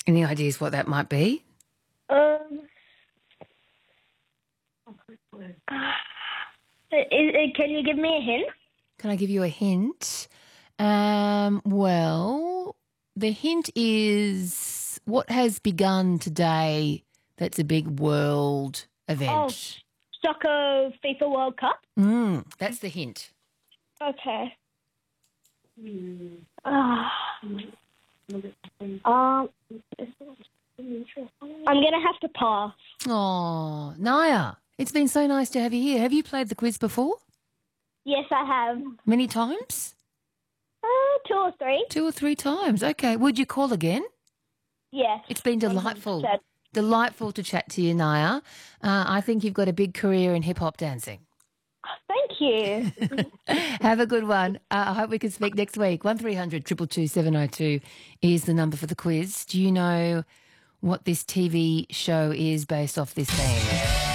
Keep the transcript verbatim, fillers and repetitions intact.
Any ideas what that might be? Um, i- i- can you give me a hint? Can I give you a hint? Um, well, the hint is what has begun today that's a big world Oh, event. soccer FIFA World Cup. Mm, that's the hint. Okay. Ah. um, I'm gonna have to pass. Oh, Naya, it's been so nice to have you here. Have you played the quiz before? Yes, I have. Many times? Uh, two or three. Two or three times. Okay. Would you call again? Yes. It's been delightful. one hundred percent. Delightful to chat to you, Naya. Uh, I think you've got a big career in hip-hop dancing. Thank you. Have a good one. Uh, I hope we can speak next week. one three hundred two two two seven oh two is the number for the quiz. Do you know what this T V show is based off this theme?